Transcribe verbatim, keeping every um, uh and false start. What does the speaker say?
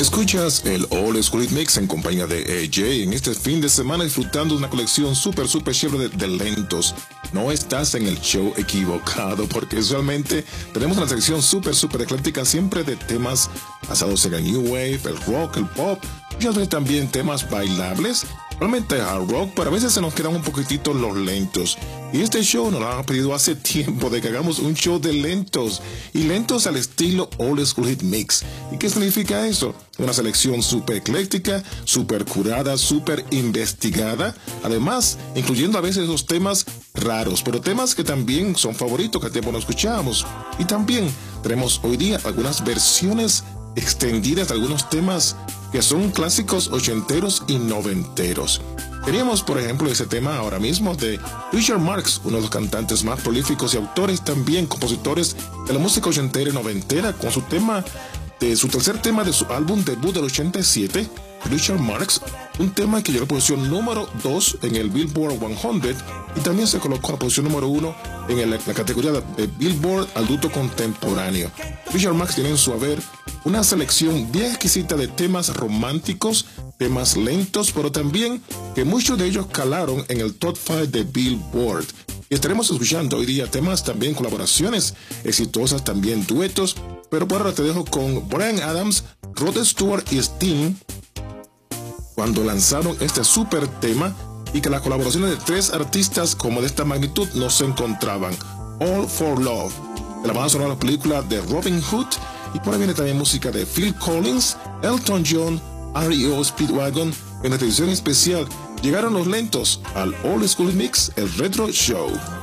Escuchas el Old School Mix en compañía de A J en este fin de semana disfrutando de una colección súper súper chévere de, de lentos. No estás en el show equivocado porque usualmente tenemos una sección súper súper ecléctica siempre de temas basados en el New Wave, el rock, el pop y a veces también temas bailables. Realmente hard rock, pero a veces se nos quedan un poquitito los lentos. Y este show nos lo han pedido hace tiempo de que hagamos un show de lentos. Y lentos al estilo Old School Hit Mix. ¿Y qué significa eso? Una selección súper ecléctica, súper curada, súper investigada. Además, incluyendo a veces esos temas raros, pero temas que también son favoritos, que a tiempo no escuchábamos. Y también tenemos hoy día algunas versiones extendidas de algunos temas que son clásicos ochenteros y noventeros. Teníamos, por ejemplo, ese tema ahora mismo de Richard Marx, uno de los cantantes más prolíficos y autores también, compositores de la música ochentera y noventera, con su tema, de su tercer tema de su álbum debut del ochenta y siete, Richard Marx, un tema que llegó a la posición número dos en el Billboard cien y también se colocó en la posición número uno en el, la categoría de Billboard adulto contemporáneo. Richard Marx tiene en su haber una selección bien exquisita de temas románticos, temas lentos, pero también que muchos de ellos calaron en el top cinco de Billboard. Y estaremos escuchando hoy día temas también, colaboraciones exitosas, también duetos, pero por ahora te dejo con Bryan Adams, Rod Stewart y Sting, cuando lanzaron este super tema y que las colaboraciones de tres artistas como de esta magnitud no se encontraban. All for Love, de la banda sonora de la película de Robin Hood, y por ahí viene también música de Phil Collins, Elton John, R E O Speedwagon. En esta edición especial llegaron los lentos al Old School Mix, el Retro Show.